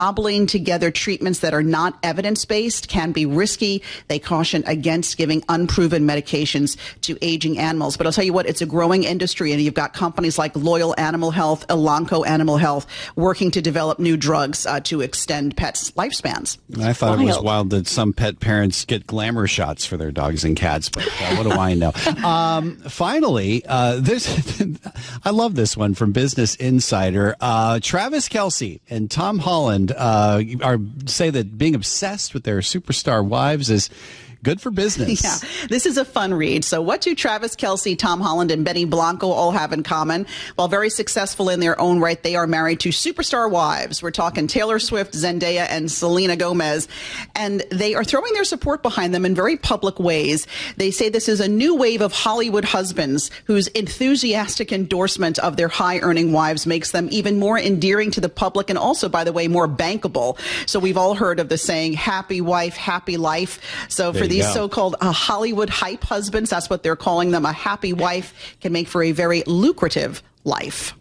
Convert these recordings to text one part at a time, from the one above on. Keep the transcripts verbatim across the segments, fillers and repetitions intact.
cobbling together treatments that are not evidence-based can be risky. They caution against giving unproven medications to aging animals. But I'll tell you what, it's a growing industry, and you've got companies like Loyal Animal Health, Elanco Animal Health, working to develop new drugs uh, to extend pets' lifespans. I thought wild. It was wild that some pet parents get glamour shots for their dogs and cats, but uh, what do I know? Um, finally, uh, this I love this one from Business Insider. Uh, Travis Kelce and Tom Holland uh, are say that being obsessed with their superstar wives is good for business. Yeah, this is a fun read. So what do Travis Kelce, Tom Holland, and Benny Blanco all have in common? While very successful in their own right, they are married to superstar wives. We're talking Taylor Swift, Zendaya, and Selena Gomez. And they are throwing their support behind them in very public ways. They say this is a new wave of Hollywood husbands whose enthusiastic endorsement of their high-earning wives makes them even more endearing to the public and also, by the way, more bankable. So we've all heard of the saying, happy wife, happy life. So for these so-called uh, Hollywood hype husbands, that's what they're calling them. A happy wife can make for a very lucrative life.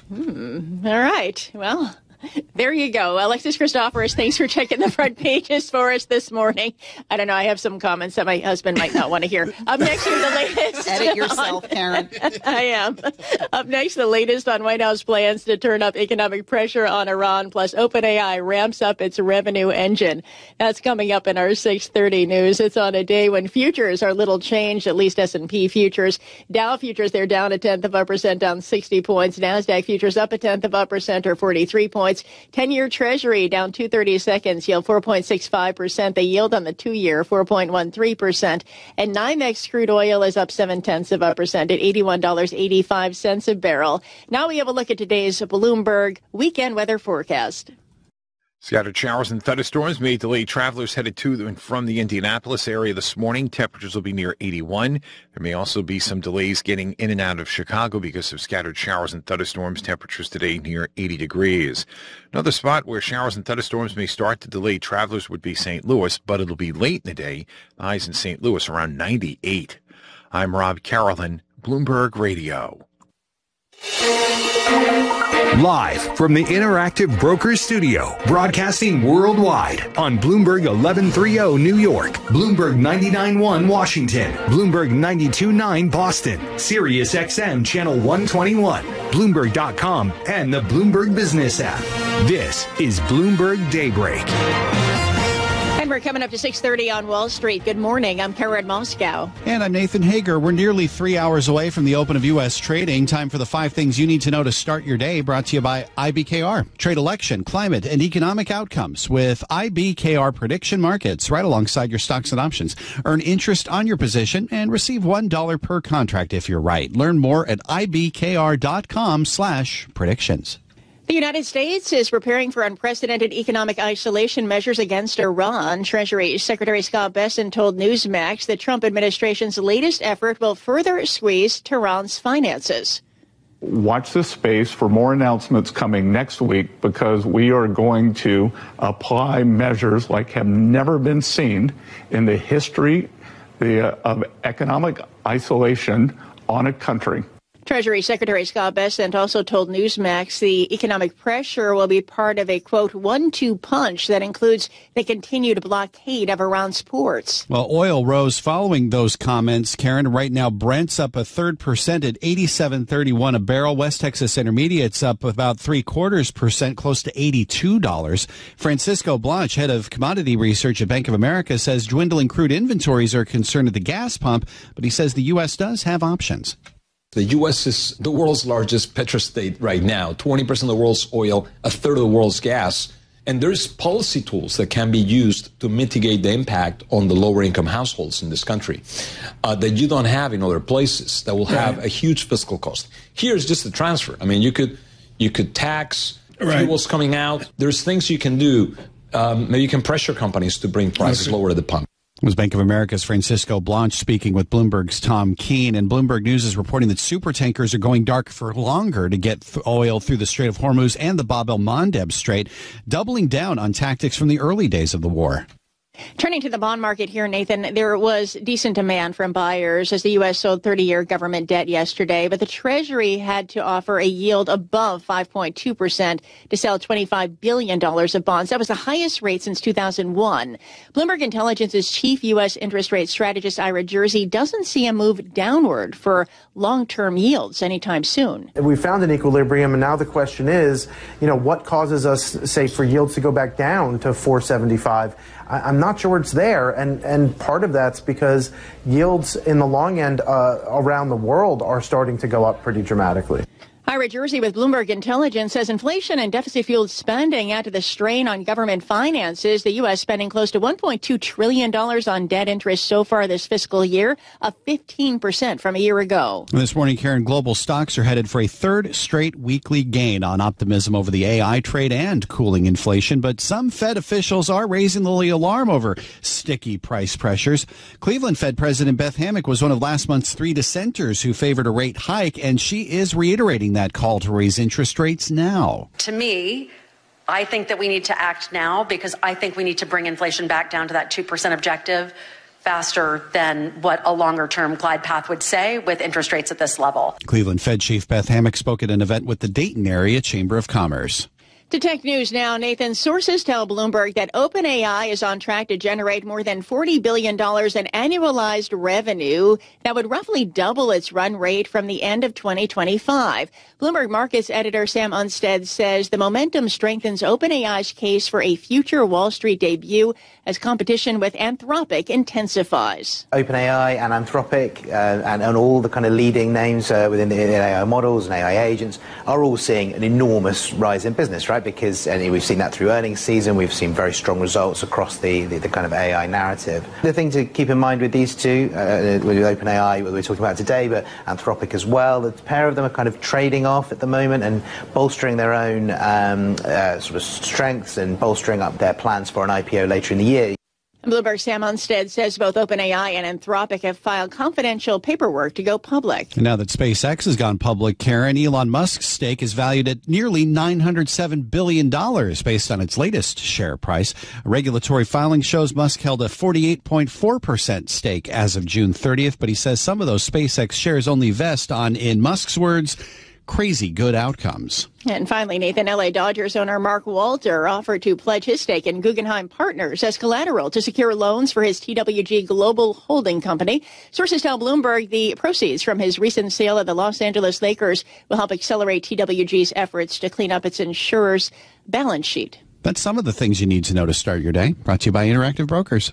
Hmm. All right. Well, there you go. Alexis Christoforous, thanks for checking the front pages for us this morning. I don't know. I have some comments that my husband might not want to hear. Up next are the latest. Edit yourself, on, Karen. I am. Up next, the latest on White House plans to turn up economic pressure on Iran, plus OpenAI ramps up its revenue engine. That's coming up in our six thirty news. It's on a day when futures are little changed, at least S and P futures. Dow futures, they're down a tenth of a percent, down sixty points. NASDAQ futures up a tenth of a percent, or forty-three points. ten-year Treasury down two thirty seconds, yield four point six five percent. The yield on the two-year, four point one three percent. And NYMEX crude oil is up seven tenths of a percent at eighty-one dollars and eighty-five cents a barrel. Now we have a look at today's Bloomberg weekend weather forecast. Scattered showers and thunderstorms may delay travelers headed to and from the Indianapolis area this morning. Temperatures will be near eighty-one. There may also be some delays getting in and out of Chicago because of scattered showers and thunderstorms. Temperatures today near eighty degrees. Another spot where showers and thunderstorms may start to delay travelers would be Saint Louis, but it'll be late in the day. The highs in Saint Louis around ninety-eight. I'm Rob Carolyn, Bloomberg Radio. Live from the Interactive Brokers Studio, broadcasting worldwide on Bloomberg eleven thirty New York, Bloomberg ninety-nine point one Washington, Bloomberg ninety-two point nine Boston, Sirius X M Channel one twenty-one, Bloomberg dot com, and the Bloomberg Business app. This is Bloomberg Daybreak. And we're coming up to six thirty on Wall Street. Good morning. I'm Karen Moscow. And I'm Nathan Hager. We're nearly three hours away from the open of U S trading. Time for the five things you need to know to start your day, brought to you by I B K R. Trade election, climate, and economic outcomes with I B K R prediction markets right alongside your stocks and options. Earn interest on your position and receive one dollar per contract if you're right. Learn more at ibkr.com slash predictions. The United States is preparing for unprecedented economic isolation measures against Iran. Treasury Secretary Scott Bessent told Newsmax the Trump administration's latest effort will further squeeze Tehran's finances. Watch this space for more announcements coming next week, because we are going to apply measures like have never been seen in the history the, uh, of economic isolation on a country. Treasury Secretary Scott Bessent also told Newsmax the economic pressure will be part of a, quote, one two punch that includes the continued blockade of Iran's ports. Well, oil rose following those comments, Karen. Right now, Brent's up a third percent at eighty-seven thirty-one a barrel. West Texas Intermediate's up about three quarters percent, close to eighty-two dollars. Francisco Blanch, head of commodity research at Bank of America, says dwindling crude inventories are a concern at the gas pump, but he says the U S does have options. The U S is the world's largest petrostate right now, twenty percent of the world's oil, a third of the world's gas. And there's policy tools that can be used to mitigate the impact on the lower income households in this country uh, that you don't have in other places that will have right. a huge fiscal cost. Here's just the transfer. I mean, you could you could tax right. fuels coming out. There's things you can do. Um, maybe you can pressure companies to bring prices lower at the pump. It was Bank of America's Francisco Blanch speaking with Bloomberg's Tom Keene. And Bloomberg News is reporting that supertankers are going dark for longer to get th- oil through the Strait of Hormuz and the Bab el-Mandeb Strait, doubling down on tactics from the early days of the war. Turning to the bond market here, Nathan, there was decent demand from buyers as the U S sold thirty-year government debt yesterday, but the Treasury had to offer a yield above five point two percent to sell twenty-five billion dollars of bonds. That was the highest rate since two thousand one. Bloomberg Intelligence's chief U S interest rate strategist, Ira Jersey, doesn't see a move downward for long-term yields anytime soon. We found an equilibrium, and now the question is, you know, what causes us, say, for yields to go back down to four seventy-five? I'm not sure it's there, and, and part of that's because yields in the long end uh, around the world are starting to go up pretty dramatically. Ira Jersey with Bloomberg Intelligence says inflation and deficit-fueled spending add to the strain on government finances. The U S spending close to one point two trillion dollars on debt interest so far this fiscal year, up fifteen percent from a year ago. This morning, Karen, global stocks are headed for a third straight weekly gain on optimism over the A I trade and cooling inflation. But some Fed officials are raising the alarm over sticky price pressures. Cleveland Fed President Beth Hammack was one of last month's three dissenters who favored a rate hike, and she is reiterating that call to raise interest rates now. To me, I think that we need to act now because I think we need to bring inflation back down to that two percent objective faster than what a longer-term glide path would say with interest rates at this level. Cleveland Fed Chief Beth Hammack spoke at an event with the Dayton Area Chamber of Commerce. To tech news now, Nathan. Sources tell Bloomberg that OpenAI is on track to generate more than forty billion dollars in annualized revenue. That would roughly double its run rate from the end of twenty twenty-five. Bloomberg Markets editor Sam Unstead says the momentum strengthens OpenAI's case for a future Wall Street debut as competition with Anthropic intensifies. OpenAI and Anthropic uh, and, and all the kind of leading names uh, within the A I models and A I agents are all seeing an enormous rise in business, right? Because and we've seen that through earnings season. We've seen very strong results across the, the, the kind of A I narrative. The thing to keep in mind with these two, uh, with OpenAI, what we're talking about today, but Anthropic as well, the pair of them are kind of trading off at the moment and bolstering their own um, uh, sort of strengths and bolstering up their plans for an I P O later in the year. Bloomberg's Sam Unstead says both OpenAI and Anthropic have filed confidential paperwork to go public. And now that SpaceX has gone public, Karen, Elon Musk's stake is valued at nearly nine hundred seven billion dollars based on its latest share price. A regulatory filing shows Musk held a forty-eight point four percent stake as of June thirtieth, but he says some of those SpaceX shares only vest on, in Musk's words, crazy good outcomes. And finally, Nathan, L A Dodgers owner Mark Walter offered to pledge his stake in Guggenheim Partners as collateral to secure loans for his T W G Global Holding Company. Sources tell Bloomberg the proceeds from his recent sale of the Los Angeles Lakers will help accelerate T W G's efforts to clean up its insurer's balance sheet. That's some of the things you need to know to start your day. Brought to you by Interactive Brokers.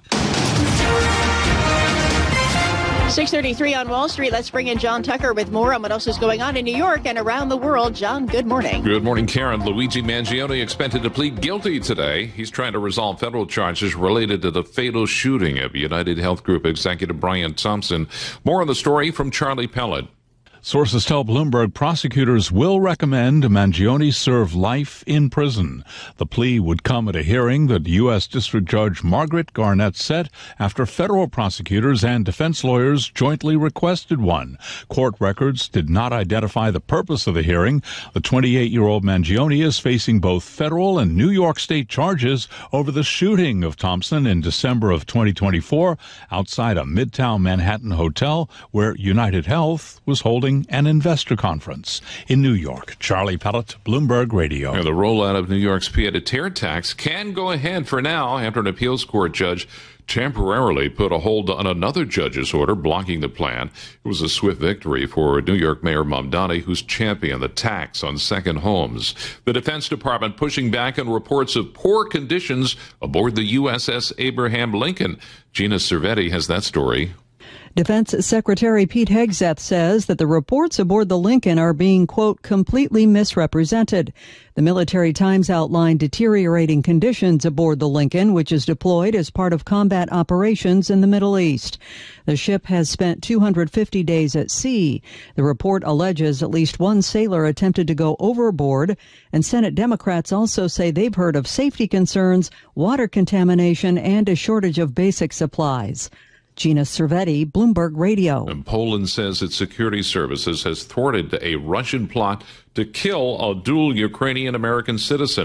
six thirty-three on Wall Street. Let's bring in John Tucker with more on what else is going on in New York and around the world. John, good morning. Good morning, Karen. Luigi Mangione expected to plead guilty today. He's trying to resolve federal charges related to the fatal shooting of United Health Group executive Brian Thompson. More on the story from Charlie Pellet. Sources tell Bloomberg prosecutors will recommend Mangione serve life in prison. The plea would come at a hearing that U S. District Judge Margaret Garnett set after federal prosecutors and defense lawyers jointly requested one. Court records did not identify the purpose of the hearing. The twenty-eight-year-old Mangione is facing both federal and New York State charges over the shooting of Thompson in December of twenty twenty-four outside a Midtown Manhattan hotel where United Health was holding an investor conference. In New York, Charlie Pellet, Bloomberg Radio. And the rollout of New York's pied-à-terre tax can go ahead for now after an appeals court judge temporarily put a hold on another judge's order blocking the plan. It was a swift victory for New York Mayor Mamdani, who's championed the tax on second homes. The Defense Department pushing back on reports of poor conditions aboard the U S S Abraham Lincoln. Gina Cervetti has that story. Defense Secretary Pete Hegseth says that the reports aboard the Lincoln are being, quote, completely misrepresented. The Military Times outlined deteriorating conditions aboard the Lincoln, which is deployed as part of combat operations in the Middle East. The ship has spent two hundred fifty days at sea. The report alleges at least one sailor attempted to go overboard, and Senate Democrats also say they've heard of safety concerns, water contamination, and a shortage of basic supplies. Gina Cervetti, Bloomberg Radio. And Poland says its security services has thwarted a Russian plot to kill a dual Ukrainian-American citizen.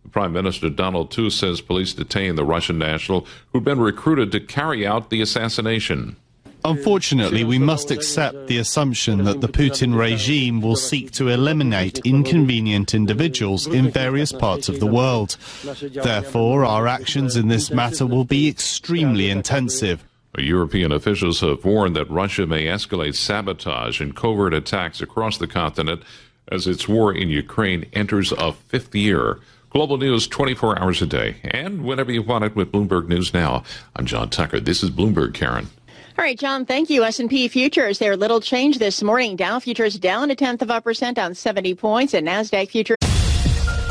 Prime Minister Donald Tusk says police detained the Russian national who'd been recruited to carry out the assassination. Unfortunately, we must accept the assumption that the Putin regime will seek to eliminate inconvenient individuals in various parts of the world. Therefore, our actions in this matter will be extremely intensive. European officials have warned that Russia may escalate sabotage and covert attacks across the continent as its war in Ukraine enters a fifth year. Global news twenty-four hours a day and whenever you want it with Bloomberg News Now. I'm John Tucker. This is Bloomberg, Karen. All right, John, thank you. S and P futures, they're little change this morning. Dow futures down a tenth of a percent, down seventy points, and NASDAQ futures